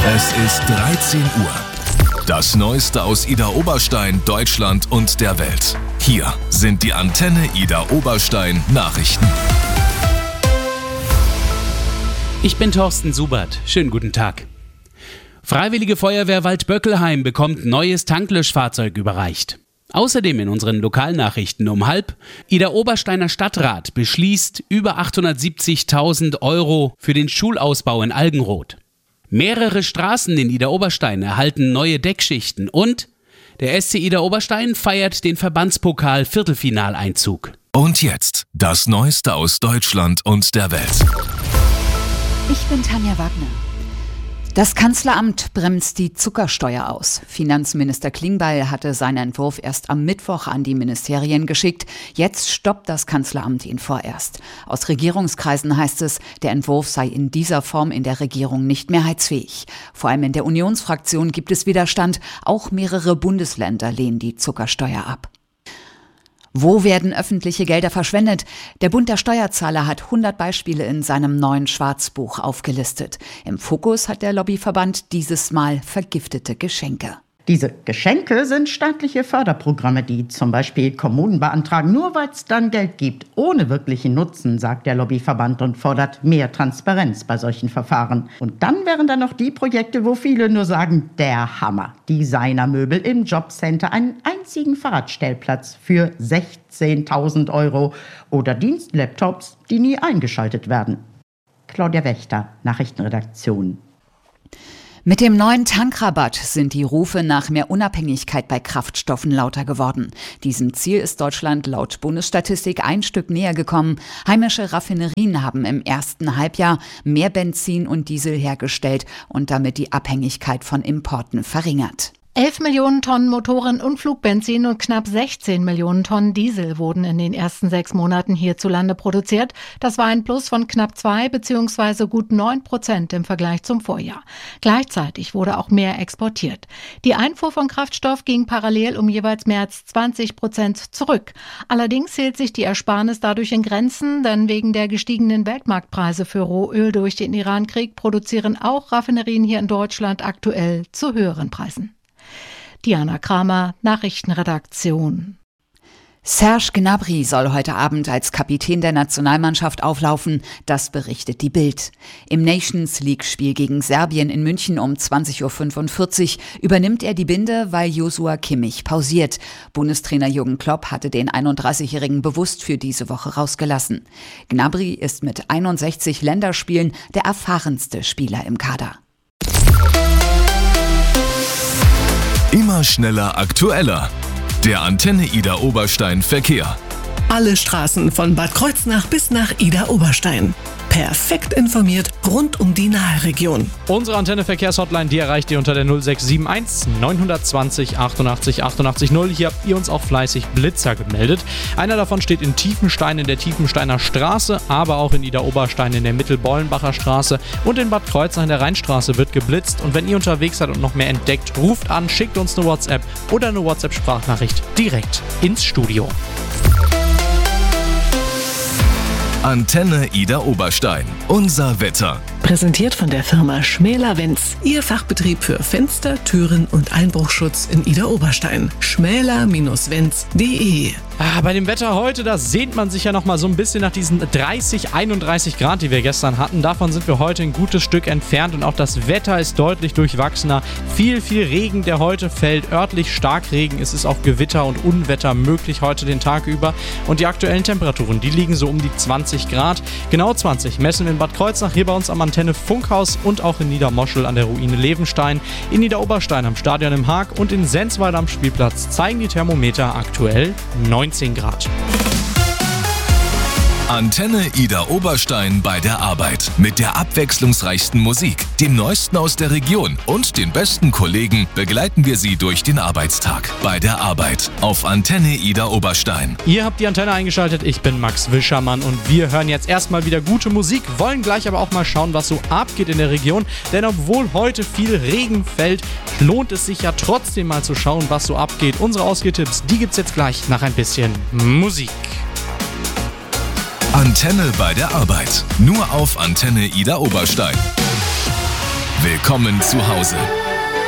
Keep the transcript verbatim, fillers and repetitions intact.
Es ist dreizehn Uhr. Das Neueste aus Idar Oberstein, Deutschland und der Welt. Hier sind die Antenne Idar Oberstein Nachrichten. Ich bin Thorsten Subert. Schönen guten Tag. Freiwillige Feuerwehr Waldböckelheim bekommt neues Tanklöschfahrzeug überreicht. Außerdem in unseren Lokalnachrichten um halb: Idar Obersteiner Stadtrat beschließt über achthundertsiebzigtausend Euro für den Schulausbau in Algenroth. Mehrere Straßen in Idar Oberstein erhalten neue Deckschichten und der S C Idar Oberstein feiert den Verbandspokal Viertelfinaleinzug. Und jetzt das Neueste aus Deutschland und der Welt. Ich bin Tanja Wagner. Das Kanzleramt bremst die Zuckersteuer aus. Finanzminister Klingbeil hatte seinen Entwurf erst am Mittwoch an die Ministerien geschickt. Jetzt stoppt das Kanzleramt ihn vorerst. Aus Regierungskreisen heißt es, der Entwurf sei in dieser Form in der Regierung nicht mehrheitsfähig. Vor allem in der Unionsfraktion gibt es Widerstand. Auch mehrere Bundesländer lehnen die Zuckersteuer ab. Wo werden öffentliche Gelder verschwendet? Der Bund der Steuerzahler hat hundert Beispiele in seinem neuen Schwarzbuch aufgelistet. Im Fokus hat der Lobbyverband dieses Mal vergiftete Geschenke. Diese Geschenke sind staatliche Förderprogramme, die zum Beispiel Kommunen beantragen, nur weil es dann Geld gibt, ohne wirklichen Nutzen, sagt der Lobbyverband und fordert mehr Transparenz bei solchen Verfahren. Und dann wären da noch die Projekte, wo viele nur sagen, der Hammer. Designermöbel im Jobcenter, einen einzigen Fahrradstellplatz für sechzehntausend Euro oder Dienstlaptops, die nie eingeschaltet werden. Claudia Wächter, Nachrichtenredaktion. Mit dem neuen Tankrabatt sind die Rufe nach mehr Unabhängigkeit bei Kraftstoffen lauter geworden. Diesem Ziel ist Deutschland laut Bundesstatistik ein Stück näher gekommen. Heimische Raffinerien haben im ersten Halbjahr mehr Benzin und Diesel hergestellt und damit die Abhängigkeit von Importen verringert. elf Millionen Tonnen Motoren- und Flugbenzin und knapp sechzehn Millionen Tonnen Diesel wurden in den ersten sechs Monaten hierzulande produziert. Das war ein Plus von knapp zwei bzw. gut neun Prozent im Vergleich zum Vorjahr. Gleichzeitig wurde auch mehr exportiert. Die Einfuhr von Kraftstoff ging parallel um jeweils mehr als zwanzig Prozent zurück. Allerdings hielt sich die Ersparnis dadurch in Grenzen, denn wegen der gestiegenen Weltmarktpreise für Rohöl durch den Irankrieg produzieren auch Raffinerien hier in Deutschland aktuell zu höheren Preisen. Diana Kramer, Nachrichtenredaktion. Serge Gnabry soll heute Abend als Kapitän der Nationalmannschaft auflaufen, das berichtet die Bild. Im Nations-League-Spiel gegen Serbien in München um zwanzig Uhr fünfundvierzig übernimmt er die Binde, weil Joshua Kimmich pausiert. Bundestrainer Jürgen Klopp hatte den einunddreißigjährigen bewusst für diese Woche rausgelassen. Gnabry ist mit einundsechzig Länderspielen der erfahrenste Spieler im Kader. Immer schneller, aktueller. Der Antenne Idar Oberstein Verkehr. Alle Straßen von Bad Kreuznach bis nach Idar Oberstein. Perfekt informiert rund um die Naheregion. Unsere Antenne-Verkehrshotline, die erreicht ihr unter der null sechs sieben eins neun zwei null achtundachtzig achtundachtzig null. Hier habt ihr uns auch fleißig Blitzer gemeldet. Einer davon steht in Tiefenstein in der Tiefensteiner Straße, aber auch in Idar Oberstein in der Mittelbollenbacher Straße und in Bad Kreuznach in der Rheinstraße wird geblitzt. Und wenn ihr unterwegs seid und noch mehr entdeckt, ruft an, schickt uns eine WhatsApp oder eine WhatsApp-Sprachnachricht direkt ins Studio. Antenne Idar Oberstein. Unser Wetter. Präsentiert von der Firma Schmäler-Wenz. Ihr Fachbetrieb für Fenster, Türen und Einbruchschutz in Idar Oberstein. schmäler Bindestrich wenz punkt de. Ah, bei dem Wetter heute, da sehnt man sich ja noch mal so ein bisschen nach diesen dreißig, einunddreißig Grad, die wir gestern hatten. Davon sind wir heute ein gutes Stück entfernt und auch das Wetter ist deutlich durchwachsener. Viel, viel Regen, der heute fällt, örtlich Starkregen. Es ist auch Gewitter und Unwetter möglich heute den Tag über. Und die aktuellen Temperaturen, die liegen so um die zwanzig Grad. Genau zwanzig messen wir in Bad Kreuznach, hier bei uns am Antenne Funkhaus und auch in Niedermoschel an der Ruine Levenstein. In Idar Oberstein am Stadion im Haag und in Sensweiler am Spielplatz zeigen die Thermometer aktuell neunzehn Grad. Antenne Idar Oberstein bei der Arbeit. Mit der abwechslungsreichsten Musik, dem Neuesten aus der Region und den besten Kollegen begleiten wir Sie durch den Arbeitstag. Bei der Arbeit auf Antenne Idar Oberstein. Ihr habt die Antenne eingeschaltet, ich bin Max Wischermann und wir hören jetzt erstmal wieder gute Musik, wollen gleich aber auch mal schauen, was so abgeht in der Region. Denn obwohl heute viel Regen fällt, lohnt es sich ja trotzdem mal zu schauen, was so abgeht. Unsere Ausgehtipps, die gibt's jetzt gleich nach ein bisschen Musik. Antenne bei der Arbeit. Nur auf Antenne Idar Oberstein. Willkommen zu Hause.